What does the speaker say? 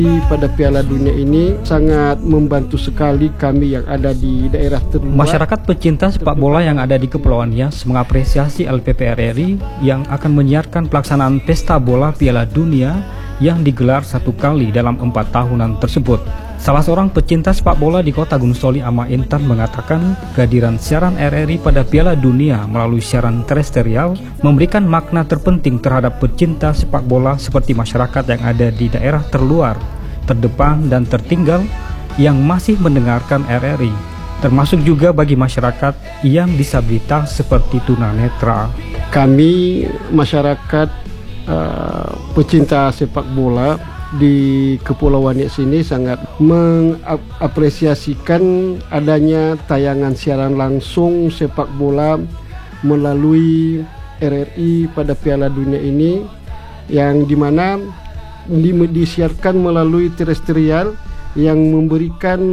pada Piala Dunia ini sangat membantu sekali kami yang ada di daerah terluar. Masyarakat pecinta sepak bola yang ada di Kepulauan Nias mengapresiasi LPP RRI yang akan menyiarkan pelaksanaan pesta bola Piala Dunia yang digelar 1 kali dalam 4 tahunan tersebut. Salah seorang pecinta sepak bola di kota Gunung Soli, Ama Intan, mengatakan kehadiran siaran RRI pada Piala Dunia melalui siaran terestrial memberikan makna terpenting terhadap pecinta sepak bola seperti masyarakat yang ada di daerah terluar, terdepan, dan tertinggal yang masih mendengarkan RRI, termasuk juga bagi masyarakat yang disabilitas seperti tunanetra. Kami masyarakat pecinta sepak bola di Kepulauan Nias ini sangat mengapresiasikan adanya tayangan siaran langsung sepak bola melalui RRI pada Piala Dunia ini, yang dimana disiarkan melalui terestrial yang memberikan